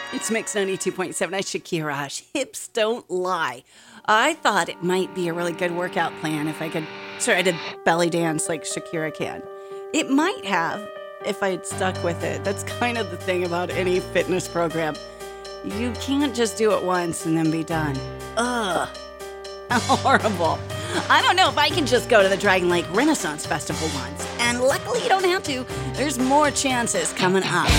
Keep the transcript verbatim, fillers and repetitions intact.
It's Mix ninety-two point seven. I'm Shakira. Hips don't lie. I thought it might be a really good workout plan if I could try to belly dance like Shakira can. It might have if I had stuck with it. That's kind of the thing about any fitness program. You can't just do it once and then be done. Ugh. How horrible. I don't know if I can just go to the Dragon Lake Renaissance Festival once. And luckily you don't have to. There's more chances coming up.